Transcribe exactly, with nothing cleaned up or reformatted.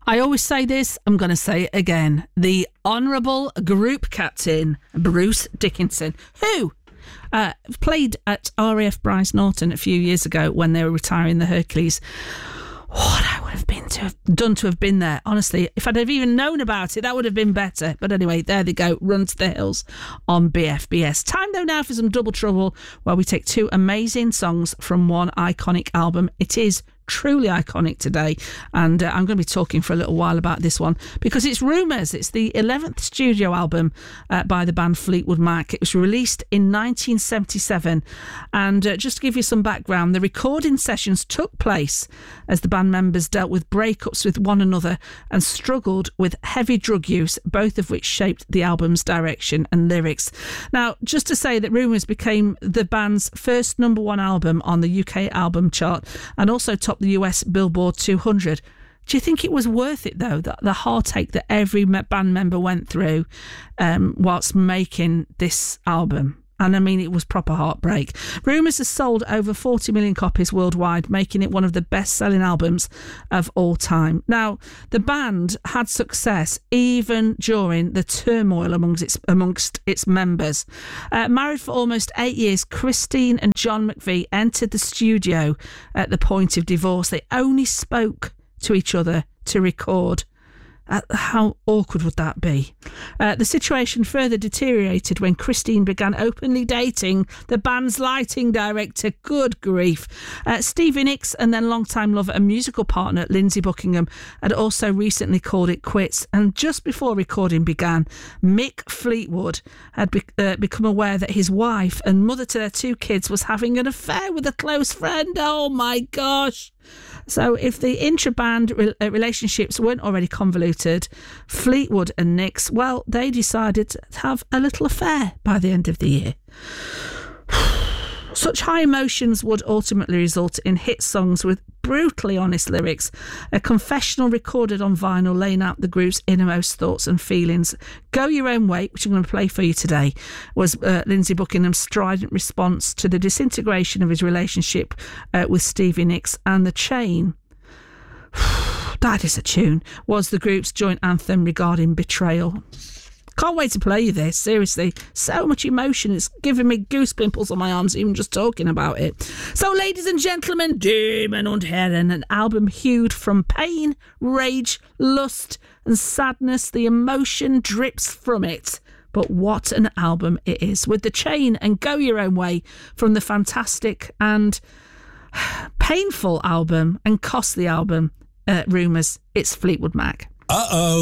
I always say this, I'm going to say it again. The Honourable Group Captain, Bruce Dickinson, who uh, played at R A F Bryce Norton a few years ago when they were retiring the Hercules. What I would have been to have done to have been there. Honestly, if I'd have even known about it, that would have been better. But anyway, there they go. Run to the hills on B F B S. Time though now for some Double Trouble, where we take two amazing songs from one iconic album. It is truly iconic today, and uh, I'm going to be talking for a little while about this one because it's Rumours. It's the eleventh studio album uh, by the band Fleetwood Mac. It was released in nineteen seventy-seven, and uh, just to give you some background, the recording sessions took place as the band members dealt with breakups with one another and struggled with heavy drug use, both of which shaped the album's direction and lyrics. Now, just to say that Rumours became the band's first number one album on the U K album chart and also topped the U S Billboard two hundred. Do you think it was worth it though, that the heartache that every band member went through um, whilst making this album? And I mean, it was proper heartbreak. Rumours has sold over forty million copies worldwide, making it one of the best-selling albums of all time. Now, the band had success even during the turmoil amongst its, amongst its members. Uh, married for almost eight years, Christine and John McVie entered the studio at the point of divorce. They only spoke to each other to record. Uh, how awkward would that be? Uh, the situation further deteriorated when Christine began openly dating the band's lighting director. Good grief. Uh, Stevie Nicks and then longtime lover and musical partner Lindsey Buckingham had also recently called it quits. And just before recording began, Mick Fleetwood had be- uh, become aware that his wife and mother to their two kids was having an affair with a close friend. Oh my gosh. So if the intra-band re- uh, relationships weren't already convoluted, Fleetwood and Nicks, well, they decided to have a little affair by the end of the year. Such high emotions would ultimately result in hit songs with brutally honest lyrics, a confessional recorded on vinyl laying out the group's innermost thoughts and feelings. Go Your Own Way, which I'm going to play for you today, was uh, Lindsey Buckingham's strident response to the disintegration of his relationship uh, with Stevie Nicks, and The Chain, that is a tune, was the group's joint anthem regarding betrayal. Can't wait to play you this, seriously. So much emotion. It's giving me goose pimples on my arms even just talking about it. So, ladies and gentlemen, Damen und Herren, an album hewed from pain, rage, lust and sadness. The emotion drips from it. But what an album it is. With The Chain and Go Your Own Way from the fantastic and painful album and costly album, uh, Rumours, it's Fleetwood Mac. Uh-oh.